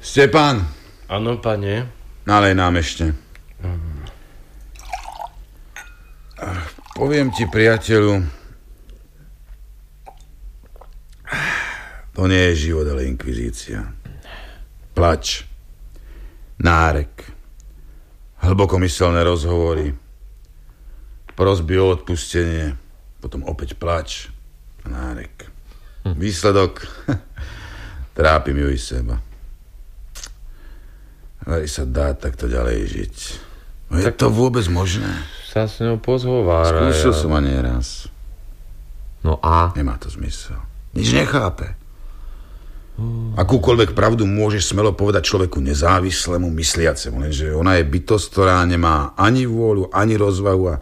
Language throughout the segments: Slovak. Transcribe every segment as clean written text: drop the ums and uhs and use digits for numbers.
Stepan. Áno, pane. Nalej nám ešte. Poviem ti, priateľu, to nie je život, ale inkvizícia. Plač, nárek, hlbokomyselné rozhovory, prosby o odpustenie, potom opäť plač a nárek. Výsledok? Trápim ju i seba. Ale sa dá takto ďalej žiť. No je to vôbec možné? Sa s ňou pozhovára. Skúsil som ani raz. No a? Nemá to zmysel. Nič nechápe. Akúkoľvek pravdu môžeš smelo povedať človeku nezávislému, mysliacemu, lenže ona je bytosť, ktorá nemá ani vôľu, ani rozvahu a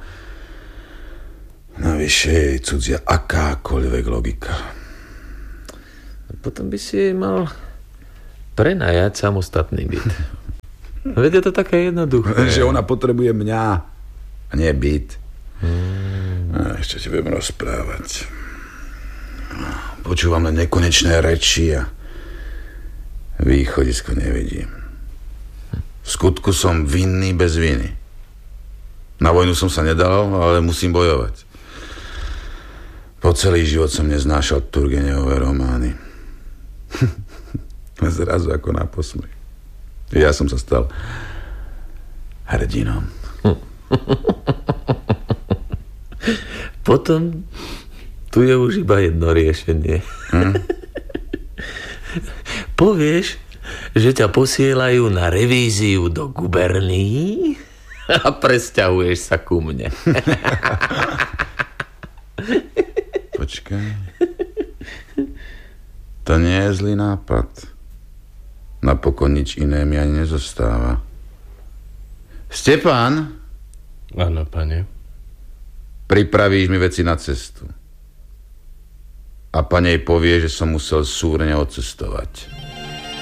navyše jej cudzia akákoľvek logika. Potom by si jej mal prenajať samostatný byt. Veď je to také jednoduché. Lenže ona potrebuje mňa a nie byt. Ešte ti budem rozprávať. Počúvam len nekonečné reči a východisko nevidím. V skutku som vinný bez viny. Na vojnu som sa nedal, ale musím bojovať. Po celý život som neznášal Turgenevové romány. Zrazu ako na posmrť. Ja som sa stal hrdinom. Potom tu je už iba jedno riešenie. Povieš, že ťa posielajú na revíziu do gubernií a presťahuješ sa ku mne. Počkaj. To nie je zlý nápad. Napokon nič iné mi ani nezostáva. Stepan? Áno, pane. Pripravíš mi veci na cestu. A panej povie, že som musel súrne odcestovať.